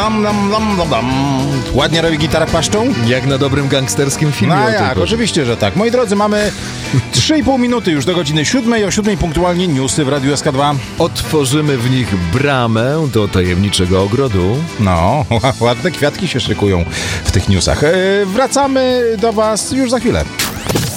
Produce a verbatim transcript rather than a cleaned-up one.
Dam, dam, dam, dam, dam. Ładnie robi gitara paszczą? Jak na dobrym gangsterskim filmie. No jak, oczywiście, że tak. Moi drodzy, mamy trzy i pół minuty już do godziny siódmej. O siódmej punktualnie newsy w Radiu S K dwa. Otworzymy w nich bramę do tajemniczego ogrodu. No, ładne kwiatki się szykują w tych newsach. Yy, wracamy do was już za chwilę.